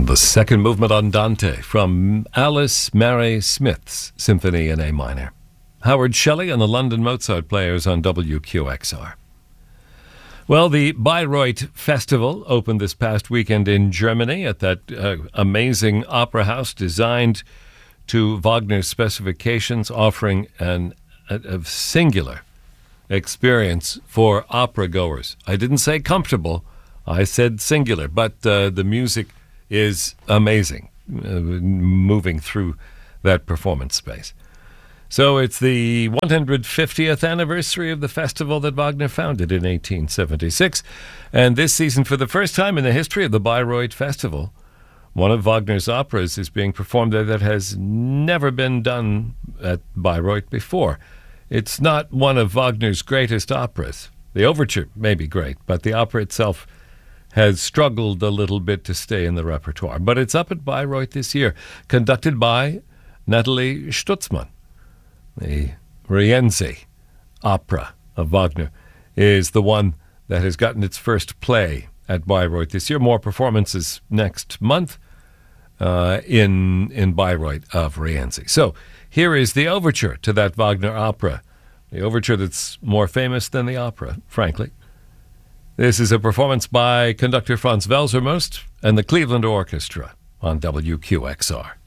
The second movement Andante from Alice Mary Smith's Symphony in A minor. Howard Shelley and the London Mozart Players on WQXR. Well, the Bayreuth Festival opened this past weekend in Germany at that amazing opera house designed to Wagner's specifications, offering a singular experience for opera goers. I didn't say comfortable, I said singular, but the music is amazing, moving through that performance space. So it's the 150th anniversary of the festival that Wagner founded in 1876. And this season, for the first time in the history of the Bayreuth Festival, one of Wagner's operas is being performed there that has never been done at Bayreuth before. It's not one of Wagner's greatest operas. The overture may be great, but the opera itself has struggled a little bit to stay in the repertoire. But it's up at Bayreuth this year, conducted by Nathalie Stutzmann. The Rienzi opera of Wagner is the one that has gotten its first play at Bayreuth this year. More performances next month in Bayreuth of Rienzi. So here is the overture to that Wagner opera, the overture that's more famous than the opera, frankly. This is a performance by conductor Franz Welser-Most and the Cleveland Orchestra on WQXR.